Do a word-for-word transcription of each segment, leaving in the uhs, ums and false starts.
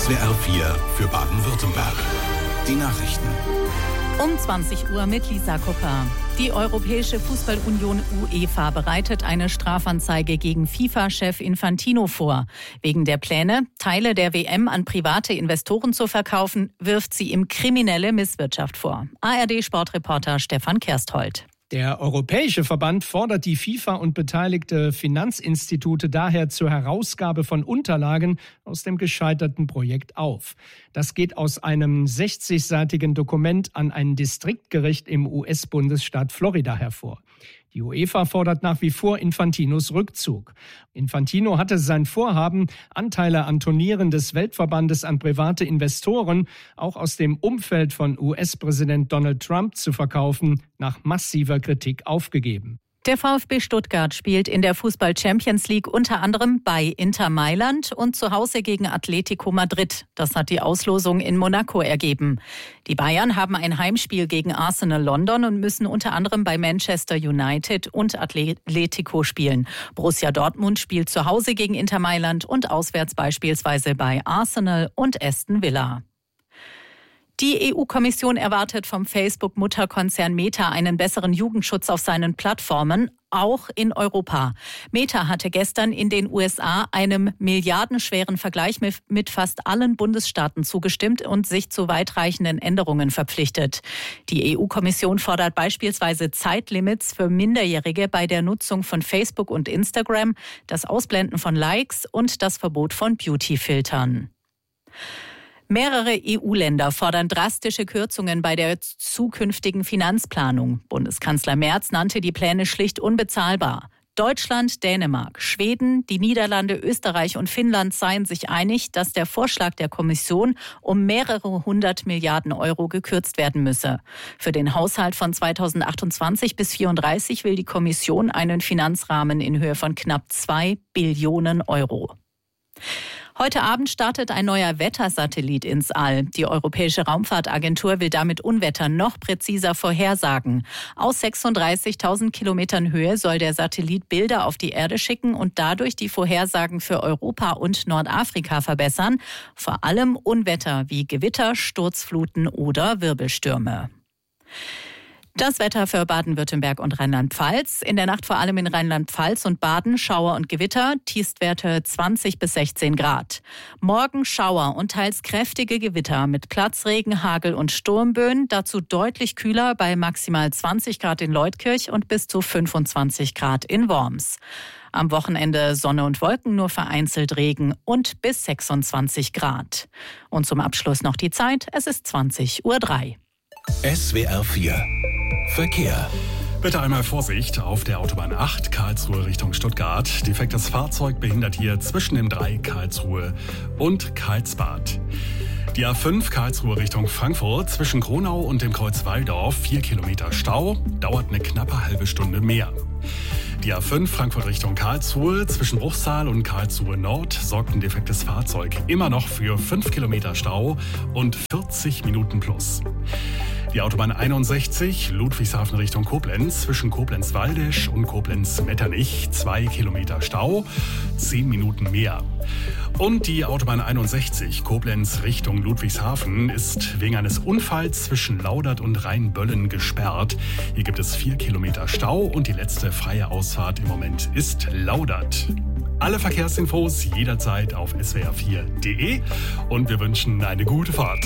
S W R vier für Baden-Württemberg. Die Nachrichten. Um zwanzig Uhr mit Lisa Kupper. Die Europäische Fußballunion UEFA bereitet eine Strafanzeige gegen FIFA-Chef Infantino vor. Wegen der Pläne, Teile der W M an private Investoren zu verkaufen, wirft sie ihm kriminelle Misswirtschaft vor. A R D-Sportreporter Stefan Kersthold. Der Europäische Verband fordert die FIFA und beteiligte Finanzinstitute daher zur Herausgabe von Unterlagen aus dem gescheiterten Projekt auf. Das geht aus einem sechzigseitigen Dokument an ein Distriktgericht im U S-Bundesstaat Florida hervor. Die UEFA fordert nach wie vor Infantinos Rückzug. Infantino hatte sein Vorhaben, Anteile an Turnieren des Weltverbandes an private Investoren, auch aus dem Umfeld von U S-Präsident Donald Trump zu verkaufen, nach massiver Kritik aufgegeben. Der VfB Stuttgart spielt in der Fußball-Champions League unter anderem bei Inter Mailand und zu Hause gegen Atletico Madrid. Das hat die Auslosung in Monaco ergeben. Die Bayern haben ein Heimspiel gegen Arsenal London und müssen unter anderem bei Manchester United und Atletico spielen. Borussia Dortmund spielt zu Hause gegen Inter Mailand und auswärts beispielsweise bei Arsenal und Aston Villa. Die E U-Kommission erwartet vom Facebook-Mutterkonzern Meta einen besseren Jugendschutz auf seinen Plattformen, auch in Europa. Meta hatte gestern in den U S A einem milliardenschweren Vergleich mit fast allen Bundesstaaten zugestimmt und sich zu weitreichenden Änderungen verpflichtet. Die E U-Kommission fordert beispielsweise Zeitlimits für Minderjährige bei der Nutzung von Facebook und Instagram, das Ausblenden von Likes und das Verbot von Beauty-Filtern. Mehrere E U-Länder fordern drastische Kürzungen bei der zukünftigen Finanzplanung. Bundeskanzler Merz nannte die Pläne schlicht unbezahlbar. Deutschland, Dänemark, Schweden, die Niederlande, Österreich und Finnland seien sich einig, dass der Vorschlag der Kommission um mehrere hundert Milliarden Euro gekürzt werden müsse. Für den Haushalt von zweitausendachtundzwanzig bis vierunddreißig will die Kommission einen Finanzrahmen in Höhe von knapp zwei Billionen Euro. Heute Abend startet ein neuer Wettersatellit ins All. Die Europäische Raumfahrtagentur will damit Unwetter noch präziser vorhersagen. Aus sechsunddreißigtausend Kilometern Höhe soll der Satellit Bilder auf die Erde schicken und dadurch die Vorhersagen für Europa und Nordafrika verbessern. Vor allem Unwetter wie Gewitter, Sturzfluten oder Wirbelstürme. Das Wetter für Baden-Württemberg und Rheinland-Pfalz. In der Nacht vor allem in Rheinland-Pfalz und Baden Schauer und Gewitter, Tiefstwerte zwanzig bis sechzehn Grad. Morgen Schauer und teils kräftige Gewitter mit Platzregen, Hagel und Sturmböen. Dazu deutlich kühler bei maximal zwanzig Grad in Leutkirch und bis zu fünfundzwanzig Grad in Worms. Am Wochenende Sonne und Wolken, nur vereinzelt Regen und bis sechsundzwanzig Grad. Und zum Abschluss noch die Zeit, es ist zwanzig Uhr drei. S W R vier Verkehr. Bitte einmal Vorsicht auf der Autobahn acht, Karlsruhe Richtung Stuttgart. Defektes Fahrzeug behindert hier zwischen dem drei Karlsruhe und Karlsbad. Die A fünf Karlsruhe Richtung Frankfurt zwischen Kronau und dem Kreuz Walldorf, vier Kilometer Stau, dauert eine knappe halbe Stunde mehr. Die A fünf Frankfurt Richtung Karlsruhe zwischen Bruchsal und Karlsruhe Nord sorgt ein defektes Fahrzeug immer noch für fünf Kilometer Stau und vierzig Minuten plus. Die Autobahn einundsechzig Ludwigshafen Richtung Koblenz zwischen Koblenz-Waldesch und Koblenz-Metternich, zwei Kilometer Stau, zehn Minuten mehr. Und die Autobahn einundsechzig Koblenz Richtung Ludwigshafen ist wegen eines Unfalls zwischen Laudert und Rheinböllen gesperrt. Hier gibt es vier Kilometer Stau und die letzte freie Ausfahrt im Moment ist Laudert. Alle Verkehrsinfos jederzeit auf S W R vier Punkt de und wir wünschen eine gute Fahrt.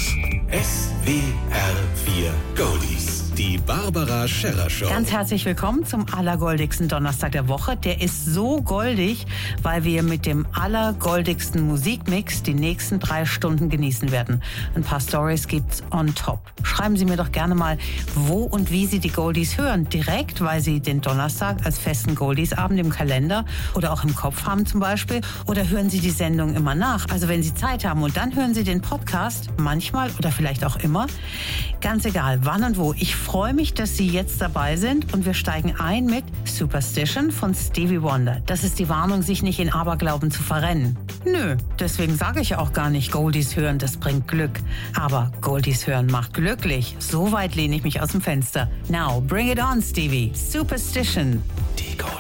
S W R vier Goldies, die Barbara Scherrer Show. Ganz herzlich willkommen zum allergoldigsten Donnerstag der Woche. Der ist so goldig, weil wir mit dem allergoldigsten Musikmix die nächsten drei Stunden genießen werden. Ein paar Stories gibt's on top. Schreiben Sie mir doch gerne mal, wo und wie Sie die Goldies hören. Direkt, weil Sie den Donnerstag als festen Goldies-Abend im Kalender oder auch im Kopf haben zum Beispiel. Oder hören Sie die Sendung immer nach. Also wenn Sie Zeit haben und dann hören Sie den Podcast, manchmal oder vielleicht auch immer. Ganz egal, wann und wo. Ich freue mich, dass Sie jetzt dabei sind und wir steigen ein mit Superstition von Stevie Wonder. Das ist die Warnung, sich nicht in Aberglauben zu verrennen. Nö, deswegen sage ich auch gar nicht, Goldies hören, das bringt Glück. Aber Goldies hören macht glücklich. So weit lehne ich mich aus dem Fenster. Now, bring it on, Stevie. Superstition. Die Goldies.